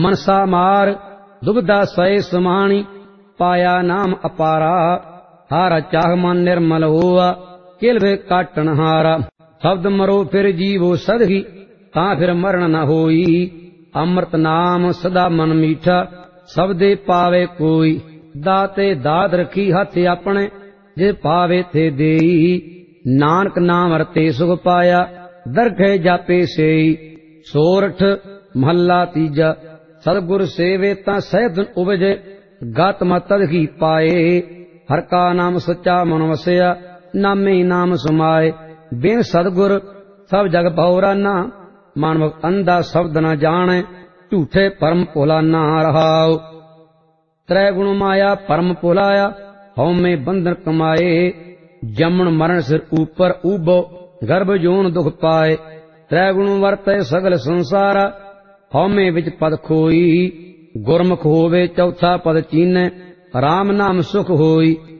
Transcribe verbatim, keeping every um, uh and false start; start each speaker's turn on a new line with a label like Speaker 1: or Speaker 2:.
Speaker 1: मनसा मार दुबदा सय समाणी, पाया नाम अपारा। हारा चाह मन निर्मल होआ, किलवे काटन हारा। शब्द मरो फिर जीवो सदही, तां फिर मरण न होई। अमृत नाम सदा मन मीठा, सबदे पावे कोई। दाते दात रखी हथ अपने, जे पावे थे देई। नानक नाम रते सुख पाया, दरखे जापे सेई। सोरठ महला तीजा। सतगुर सेवे तां सहदन उपजे, गत मत तदही पाए। हर का नाम सच्चा मन वसया, नामे नाम समाए। बिन सतगुर सब जग भौराना, मानव अंधा शब्द न जाने। झूठे परम भोला ना रहाओ। त्रै गुण माया परम भुलाया, हौ में बंधन कमाए। जमन मरण सिर ऊपर उबो, गर्भ जोन दुख पाए। त्रै गुण वरतै सगल संसारा, हौ में विच पद खोई। गुरमुख होवे चौथा पद चीनै, राम नाम सुख होई।